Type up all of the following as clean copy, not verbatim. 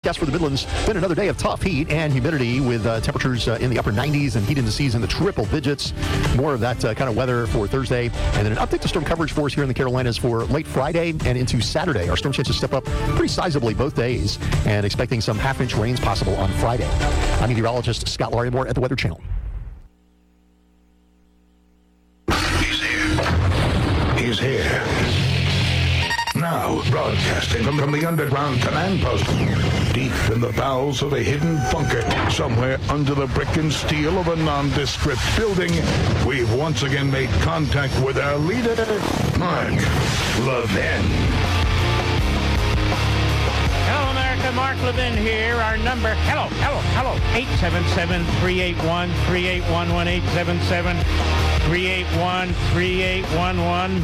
forecast for the Midlands, been another day of tough heat and humidity with temperatures in the upper 90s and heat indices in the triple digits. More of that kind of weather for Thursday. And then an update to storm coverage for us here in the Carolinas for late Friday and into Saturday. Our storm chances step up pretty sizably both days and expecting some half-inch rains possible on Friday. I'm meteorologist Scott Larimore at the Weather Channel. He's here. Now, broadcasting from the underground command post, deep in the bowels of a hidden bunker, somewhere under the brick and steel of a nondescript building, we've once again made contact with our leader, Mark Levin. Hello, America. Mark Levin here. Our number, hello. 877-381-3811, 877-381-3811.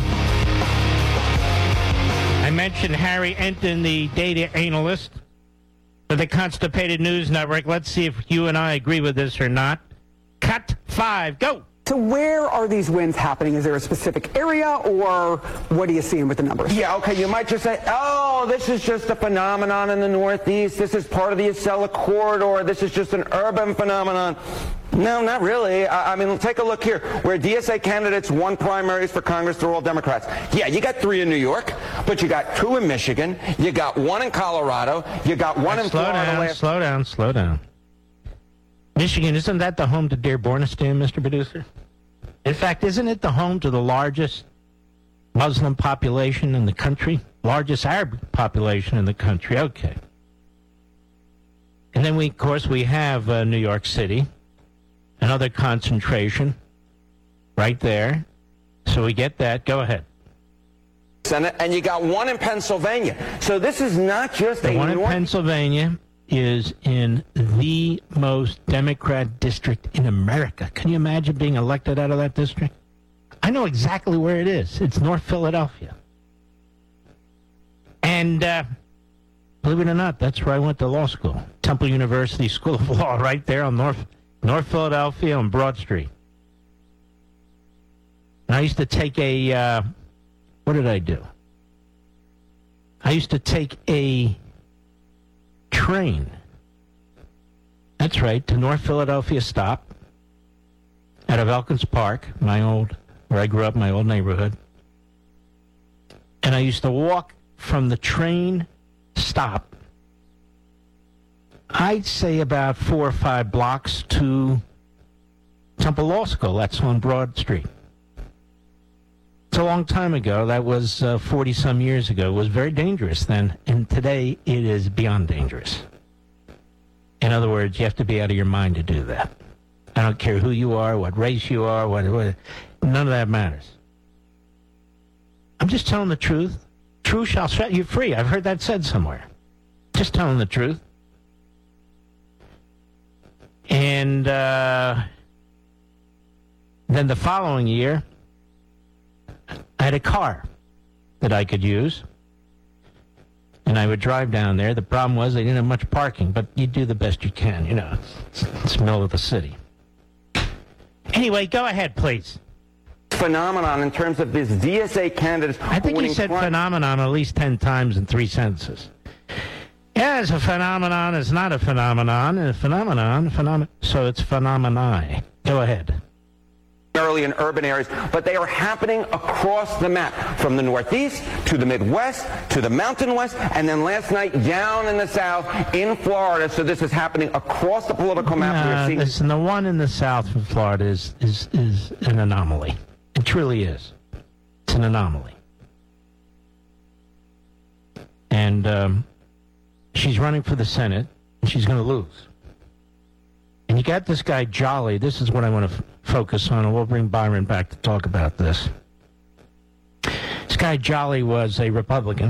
I mentioned Harry Enton, the data analyst for the Constipated News Network. Let's see if you and I agree with this or not. Cut 5, go. So where are these winds happening? Is there a specific area, or what are you seeing with the numbers? Yeah, okay, you might just say, oh, this is just a phenomenon in the Northeast. This is part of the Acela Corridor. This is just an urban phenomenon. No, not really. I mean, take a look here. Where DSA candidates won primaries for Congress, they're all Democrats. Yeah, you got 3 in New York, but you got 2 in Michigan. You got 1 in Colorado. You got 1 in Florida. Slow down. Michigan, isn't that the home to Dearbornistan, Mr. Producer? In fact, isn't it the home to the largest Muslim population in the country? Largest Arab population in the country. Okay. And then, of course, we have New York City, another concentration right there. So we get that. Go ahead. Senate, and you got 1 in Pennsylvania. So this is not just the one in Pennsylvania is in the most Democrat district in America. Can you imagine being elected out of that district? I know exactly where it is. It's North Philadelphia. And believe it or not, that's where I went to law school. Temple University School of Law, right there on North Philadelphia on Broad Street. And I used to take what did I do? I used to take a train. That's right, to North Philadelphia stop out of Elkins Park, where I grew up, my old neighborhood. And I used to walk from the train stop, I'd say about 4 or 5 blocks to Temple Law School. That's on Broad Street. It's a long time ago. That was 40-some years ago. It was very dangerous then, and today it is beyond dangerous. In other words, you have to be out of your mind to do that. I don't care who you are, what race you are, what none of that matters. I'm just telling the truth. Truth shall set you free. I've heard that said somewhere. Just telling the truth. And then the following year, I had a car that I could use, and I would drive down there. The problem was they didn't have much parking, but you do the best you can, you know. It's the middle of the city. Anyway, go ahead, please. Phenomenon in terms of this DSA candidates. I think he said phenomenon at least 10 times in 3 sentences. Yeah, it's a phenomenon. It's not a phenomenon. A phenomenon. So it's phenomeni. Go ahead. Primarily in urban areas, but they are happening across the map, from the Northeast to the Midwest to the Mountain West, and then last night down in the South in Florida. So this is happening across the political map. Listen, the one in the South of Florida is an anomaly. It truly is. It's an anomaly. And she's running for the Senate, and she's going to lose. And you got this guy, Jolly. This is what I want to focus on, and we'll bring Byron back to talk about this. This guy, Jolly, was a Republican,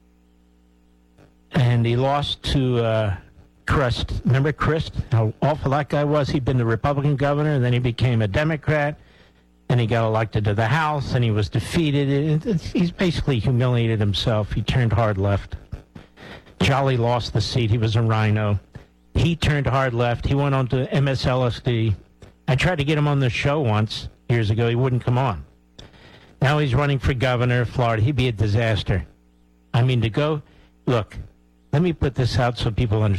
and he lost to Crist. Remember Crist? How awful that guy was? He'd been the Republican governor, and then he became a Democrat, and he got elected to the House, and he was defeated. He's basically humiliated himself. He turned hard left. Jolly lost the seat. He was a rhino. He turned hard left. He went on to MSLSD. I tried to get him on the show once, years ago. He wouldn't come on. Now he's running for governor of Florida. He'd be a disaster. I mean, to go, look, let me put this out so people understand.